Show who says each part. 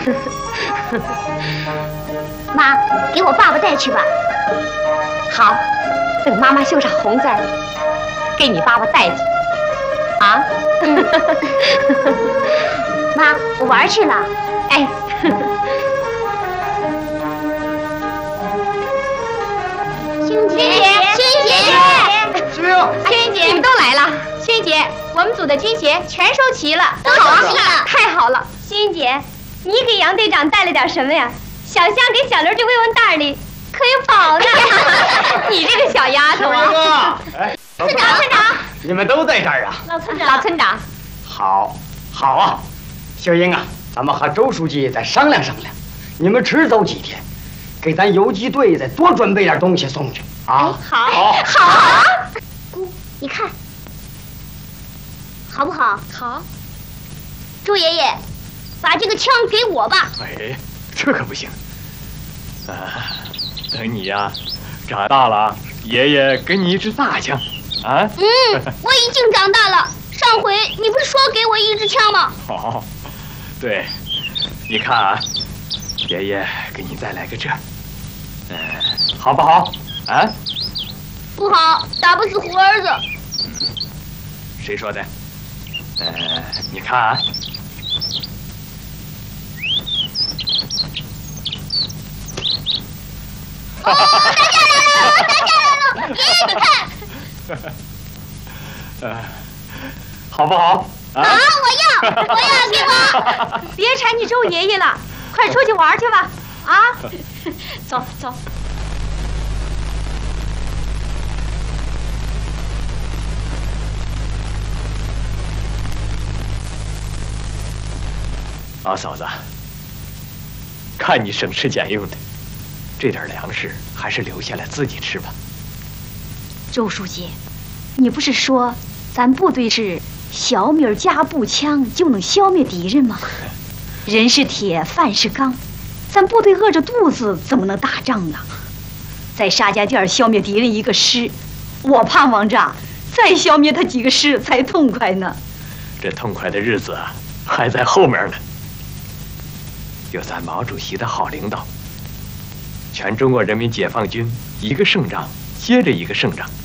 Speaker 1: 妈，给我爸爸带去吧。
Speaker 2: 好，等妈妈绣上红字儿，给你爸爸带去。啊？
Speaker 1: 妈，我玩去了。
Speaker 2: 哎。
Speaker 1: 青姐，青姐，
Speaker 3: 师妹，
Speaker 2: 青姐，你们都来了。青姐，我们组的军鞋全收齐了，
Speaker 1: 都收齐了，
Speaker 2: 太好了。青姐，你给杨队长带了点什么呀？小香给小刘的慰问袋里可有宝呢。你这个小丫头啊！
Speaker 3: 哎，
Speaker 1: 村长，
Speaker 3: 你们都在这儿啊？
Speaker 2: 老村长，
Speaker 3: 好啊，秀英啊，咱们和周书记再商量商量，你们迟走几天，给咱游击队再多准备点东西送去啊！
Speaker 1: 好。姑，你看，好不好？
Speaker 2: 好。
Speaker 1: 周爷爷，把这个枪给我吧。
Speaker 4: 哎，这可不行。等你呀长大了，爷爷给你一支大枪啊。
Speaker 1: 我已经长大了。上回你不是说给我一支枪吗？
Speaker 4: 好，对，你看啊，爷爷给你再来个这，好不好？啊？
Speaker 1: 不好，打不死虎儿子。
Speaker 4: 谁说的？你看啊。
Speaker 1: 哦，打架来了！爷爷，你看。
Speaker 4: 好不好？
Speaker 1: 啊！我要，给我！
Speaker 2: 别缠你周爷爷了，快出去玩去吧！啊，走。
Speaker 4: 啊，嫂子，看你省吃俭用的，这点粮食还是留下来自己吃吧。
Speaker 2: 周书记，你不是说咱部队是小米加步枪就能消灭敌人吗？人是铁，饭是钢，咱部队饿着肚子怎么能打仗呢？在沙家店消灭敌人一个师，我盼望着再消灭他几个师才痛快呢。
Speaker 4: 这痛快的日子啊，还在后面呢。有咱毛主席的好领导，全中国人民解放军一个胜仗接着一个胜仗，